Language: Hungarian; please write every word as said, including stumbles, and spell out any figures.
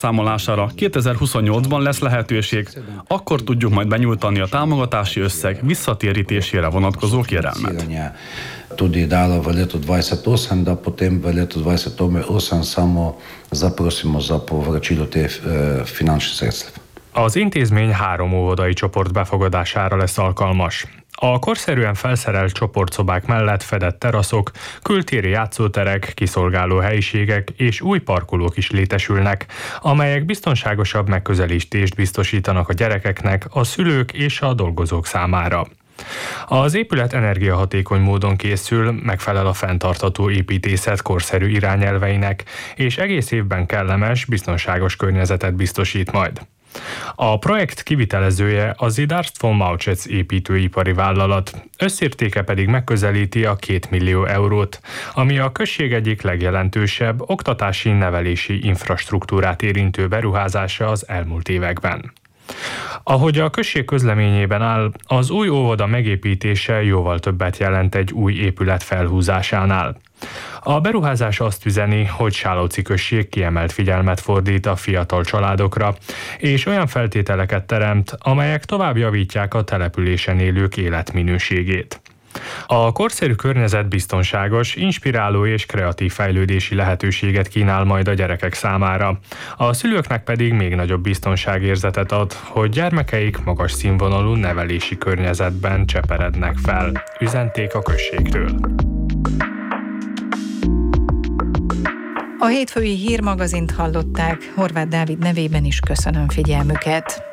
Számolására kétezer-huszonnyolcban lesz lehetőség, akkor tudjuk majd benyújtani a támogatási összeg visszatérítésére vonatkozó kérelmet. Tudi dala v letu dvajset osem, da potem v letu dvajset osem samo zaprosimo za povračilo te finančnih sredstev. Az intézmény három óvodai csoport befogadására lesz alkalmas. A korszerűen felszerelt csoportszobák mellett fedett teraszok, kültéri játszóterek, kiszolgáló helyiségek és új parkolók is létesülnek, amelyek biztonságosabb megközelítést biztosítanak a gyerekeknek, a szülők és a dolgozók számára. Az épület energiahatékony módon készül, megfelel a fenntartható építészet korszerű irányelveinek, és egész évben kellemes, biztonságos környezetet biztosít majd. A projekt kivitelezője a Zidarst von Mauchec építőipari vállalat, összértéke pedig megközelíti a két millió eurót, ami a község egyik legjelentősebb oktatási nevelési infrastruktúrát érintő beruházása az elmúlt években. Ahogy a község közleményében áll, az új óvoda megépítése jóval többet jelent egy új épület felhúzásánál. A beruházás azt üzeni, hogy Sálóci község kiemelt figyelmet fordít a fiatal családokra, és olyan feltételeket teremt, amelyek tovább javítják a településen élők életminőségét. A korszerű környezet biztonságos, inspiráló és kreatív fejlődési lehetőséget kínál majd a gyerekek számára. A szülőknek pedig még nagyobb biztonságérzetet ad, hogy gyermekeik magas színvonalú nevelési környezetben cseperednek fel, üzenték a községtől. A hétfői hírmagazint hallották, Horváth Dávid nevében is köszönöm figyelmüket.